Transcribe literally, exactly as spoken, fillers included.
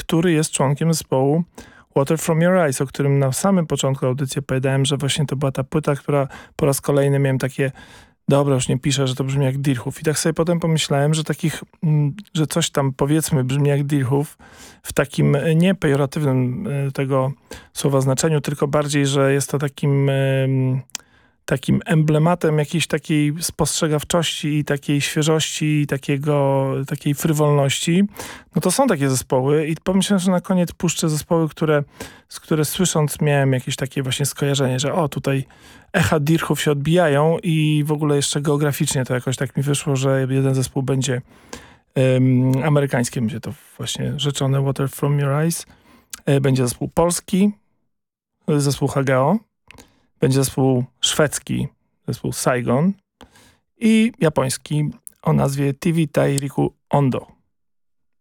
który jest członkiem zespołu Water From Your Eyes, o którym na samym początku audycji powiedziałem, że właśnie to była ta płyta, która po raz kolejny miałem takie, dobra, już nie piszę, że to brzmi jak Deerhoof. I tak sobie potem pomyślałem, że takich, że coś tam powiedzmy brzmi jak Deerhoof w takim nie pejoratywnym tego słowa znaczeniu, tylko bardziej, że jest to takim takim emblematem jakiejś takiej spostrzegawczości i takiej świeżości i takiego, takiej frywolności. No to są takie zespoły i pomyślałem, że na koniec puszczę zespoły, które, z które słysząc miałem jakieś takie właśnie skojarzenie, że o, tutaj echa Deerhoof się odbijają i w ogóle jeszcze geograficznie to jakoś tak mi wyszło, że jeden zespół będzie um, amerykański, będzie to właśnie rzeczone Water From Your Eyes. Będzie zespół polski, zespół H G O, będzie zespół szwedzki, zespół Saigon i japoński o nazwie T V Tairiku Ondo.